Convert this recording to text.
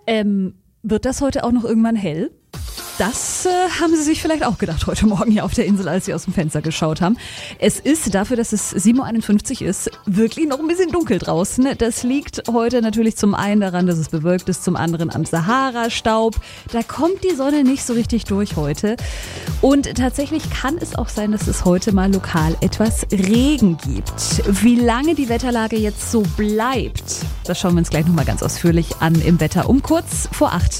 Wird das heute auch noch irgendwann hell? Das haben Sie sich vielleicht auch gedacht heute Morgen hier auf der Insel, als Sie aus dem Fenster geschaut haben. Es ist dafür, dass es 7.51 Uhr ist, wirklich noch ein bisschen dunkel draußen. Das liegt heute natürlich zum einen daran, dass es bewölkt ist, zum anderen am Sahara-Staub. Da kommt die Sonne nicht so richtig durch heute. Und tatsächlich kann es auch sein, dass es heute mal lokal etwas Regen gibt. Wie lange die Wetterlage jetzt so bleibt, das schauen wir uns gleich nochmal ganz ausführlich an im Wetter um kurz vor 8.